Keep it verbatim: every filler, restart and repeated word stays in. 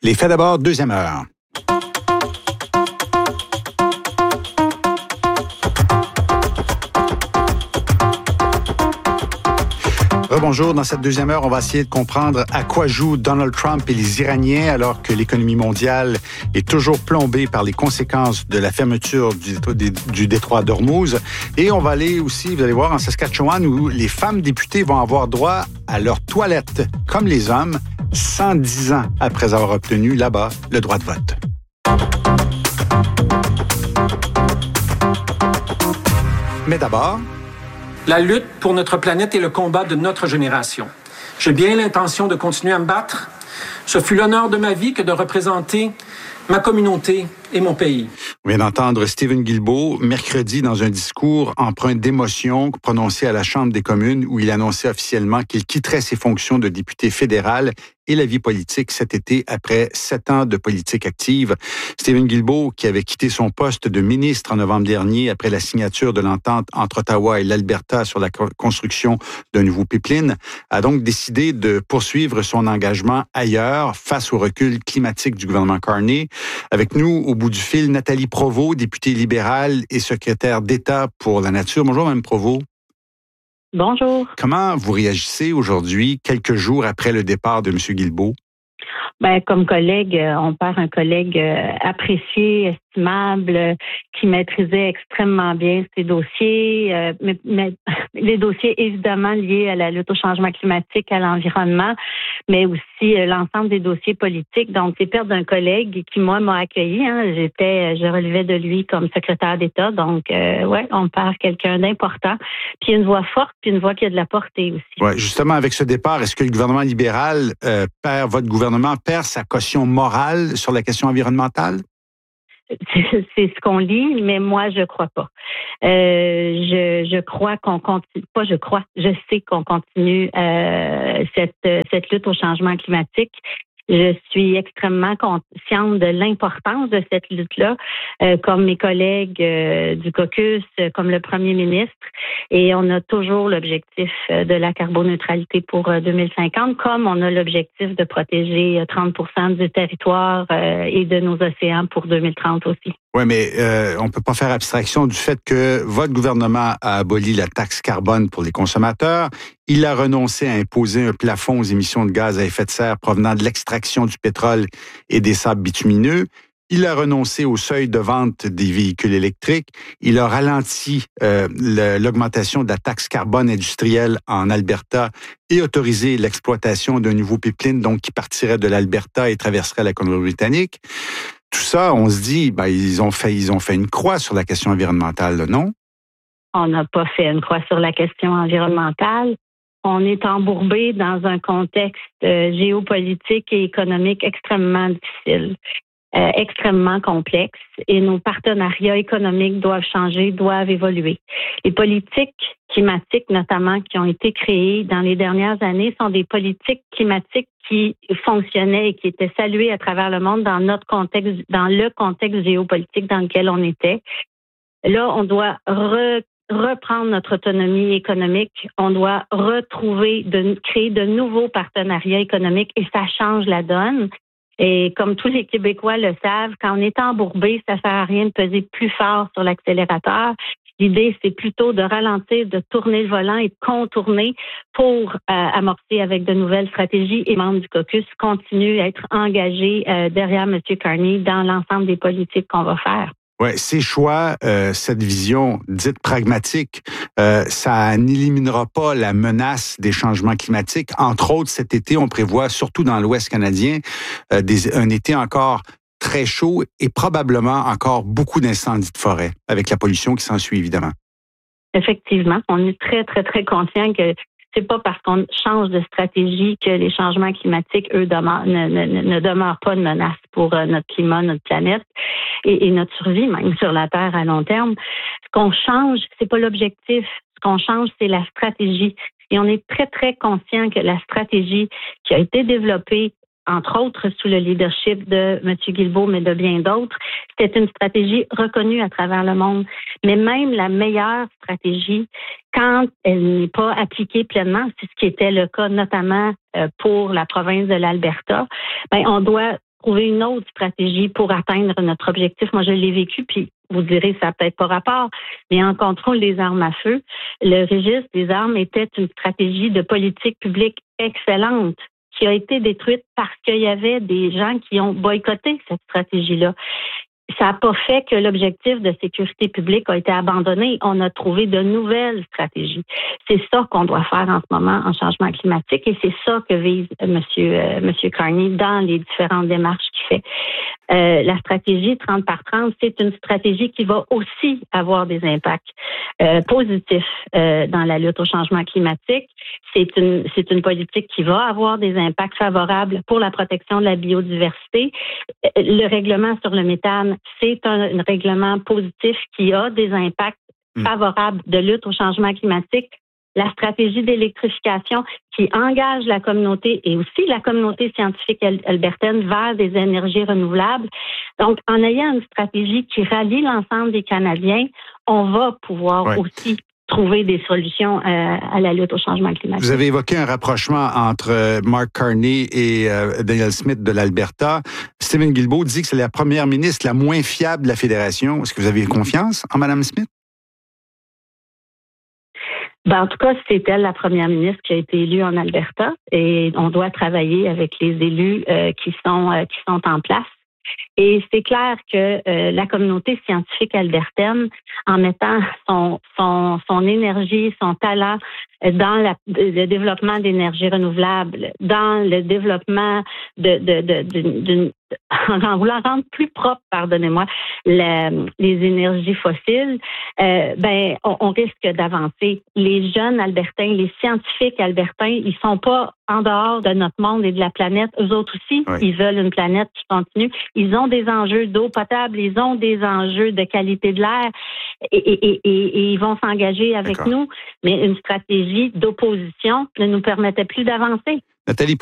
Les faits d'abord, deuxième heure. Bonjour. Dans cette deuxième heure, on va essayer de comprendre à quoi jouent Donald Trump et les Iraniens alors que l'économie mondiale est toujours plombée par les conséquences de la fermeture du, du détroit d'Ormuz. Et on va aller aussi, vous allez voir, en Saskatchewan où les femmes députées vont avoir droit à leur toilette comme les hommes cent dix ans après avoir obtenu là-bas le droit de vote. Mais d'abord... La lutte pour notre planète est le combat de notre génération. J'ai bien l'intention de continuer à me battre. Ce fut l'honneur de ma vie que de représenter ma communauté et mon pays. On vient d'entendre Stephen Guilbeault, mercredi, dans un discours empreint d'émotion prononcé à la Chambre des communes où il annonçait officiellement qu'il quitterait ses fonctions de député fédéral et la vie politique cet été après sept ans de politique active. Stephen Guilbeault, qui avait quitté son poste de ministre en novembre dernier après la signature de l'entente entre Ottawa et l'Alberta sur la construction d'un nouveau pipeline, a donc décidé de poursuivre son engagement ailleurs face au recul climatique du gouvernement Carney. Avec nous, au bout du fil, Nathalie Provost, députée libérale et secrétaire d'État pour la nature. Bonjour, Mme Provost. Bonjour. Comment vous réagissez aujourd'hui, quelques jours après le départ de M. Guilbeault? Ben, comme collègue, on perd un collègue apprécié, estimable, qui maîtrisait extrêmement bien ses dossiers, euh, mais, mais les dossiers évidemment liés à la lutte au changement climatique, à l'environnement, mais aussi euh, l'ensemble des dossiers politiques. Donc, c'est perdre d'un collègue qui, moi, m'a accueilli. Hein. J'étais, je relevais de lui comme secrétaire d'État. Donc, euh, ouais, on perd quelqu'un d'important. Puis une voix forte, puis une voix qui a de la portée aussi. Ouais, justement, avec ce départ, est-ce que le gouvernement libéral euh, perd, votre gouvernement perd sa caution morale sur la question environnementale? C'est, c'est ce qu'on lit, mais moi, je crois pas. Euh, je, je crois qu'on continue, pas je crois, je sais qu'on continue euh, cette, cette lutte au changement climatique. Je suis extrêmement consciente de l'importance de cette lutte-là, euh, comme mes collègues euh, du caucus, euh, comme le premier ministre. Et on a toujours l'objectif euh, de la carboneutralité pour euh, deux mille cinquante, comme on a l'objectif de protéger euh, trente pour cent du territoire euh, et de nos océans pour deux mille trente aussi. Oui, mais euh, on peut pas faire abstraction du fait que votre gouvernement a aboli la taxe carbone pour les consommateurs. Il a renoncé à imposer un plafond aux émissions de gaz à effet de serre provenant de l'extraction du pétrole et des sables bitumineux. Il a renoncé au seuil de vente des véhicules électriques. Il a ralenti euh, le, l'augmentation de la taxe carbone industrielle en Alberta et autorisé l'exploitation d'un nouveau pipeline donc qui partirait de l'Alberta et traverserait la Colombie-Britannique. Tout ça, on se dit, ben, ils ont fait, ils ont fait une croix sur la question environnementale, là, non? On n'a pas fait une croix sur la question environnementale. On est embourbé dans un contexte euh, géopolitique et économique extrêmement difficile, euh, extrêmement complexe, et nos partenariats économiques doivent changer, doivent évoluer. Les politiques climatiques, notamment, qui ont été créées dans les dernières années, sont des politiques climatiques qui fonctionnaient et qui étaient saluées à travers le monde dans notre contexte, dans le contexte géopolitique dans lequel on était. Là, on doit re, reprendre notre autonomie économique. On doit retrouver, de, créer de nouveaux partenariats économiques et ça change la donne. Et comme tous les Québécois le savent, quand on est embourbé, ça ne sert à rien de peser plus fort sur l'accélérateur. L'idée, c'est plutôt de ralentir, de tourner le volant et de contourner pour euh, amorcer avec de nouvelles stratégies. Et les membres du caucus continuent à être engagés euh, derrière M. Carney dans l'ensemble des politiques qu'on va faire. Oui, ces choix, euh, cette vision dite pragmatique, euh, ça n'éliminera pas la menace des changements climatiques. Entre autres, cet été, on prévoit, surtout dans l'Ouest canadien, euh, des, un été encore très chaud et probablement encore beaucoup d'incendies de forêt, avec la pollution qui s'ensuit, évidemment. Effectivement, on est très, très, très conscient que c'est pas parce qu'on change de stratégie que les changements climatiques, eux, demeurent, ne, ne, ne demeurent pas de menace pour notre climat, notre planète et, et notre survie, même sur la Terre à long terme. Ce qu'on change, c'est pas l'objectif. Ce qu'on change, c'est la stratégie. Et on est très, très conscient que la stratégie qui a été développée entre autres sous le leadership de M. Guilbeault, mais de bien d'autres, c'était une stratégie reconnue à travers le monde. Mais même la meilleure stratégie, quand elle n'est pas appliquée pleinement, c'est ce qui était le cas notamment pour la province de l'Alberta, ben on doit trouver une autre stratégie pour atteindre notre objectif. Moi, je l'ai vécu, puis vous direz, ça n'a peut-être pas rapport, mais en contrôle des armes à feu, le registre des armes était une stratégie de politique publique excellente qui a été détruite parce qu'il y avait des gens qui ont boycotté cette stratégie-là. Ça n'a pas fait que l'objectif de sécurité publique a été abandonné. On a trouvé de nouvelles stratégies. C'est ça qu'on doit faire en ce moment en changement climatique et c'est ça que vise Monsieur euh, Monsieur Carney dans les différentes démarches qu'il fait. Euh, la stratégie trente par trente, c'est une stratégie qui va aussi avoir des impacts euh, positifs euh, dans la lutte au changement climatique. C'est une c'est une politique qui va avoir des impacts favorables pour la protection de la biodiversité. Le règlement sur le méthane, c'est un, un règlement positif qui a des impacts favorables de lutte au changement climatique. La stratégie d'électrification qui engage la communauté et aussi la communauté scientifique albertaine vers des énergies renouvelables. Donc, en ayant une stratégie qui rallie l'ensemble des Canadiens, on va pouvoir ouais. aussi trouver des solutions euh, à la lutte au changement climatique. Vous avez évoqué un rapprochement entre Mark Carney et euh, Danielle Smith de l'Alberta. Stephen Guilbeault dit que c'est la première ministre la moins fiable de la Fédération. Est-ce que vous avez confiance en Mme Smith? Ben, en tout cas, c'est elle la première ministre qui a été élue en Alberta et on doit travailler avec les élus euh, qui sont euh, qui sont en place. Et c'est clair que euh, la communauté scientifique albertaine, en mettant son son son énergie, son talent dans la, le développement d'énergie renouvelable, dans le développement de de de d'une, d'une en voulant rendre plus propre, pardonnez-moi, la, les énergies fossiles, euh, ben on, on risque d'avancer. Les jeunes Albertains, les scientifiques albertains, ils sont pas en dehors de notre monde et de la planète. Eux autres aussi, oui. Ils veulent une planète qui continue. Ils ont des enjeux d'eau potable, ils ont des enjeux de qualité de l'air et, et, et, et ils vont s'engager avec D'accord. nous. Mais une stratégie d'opposition ne nous permettait plus d'avancer. Nathalie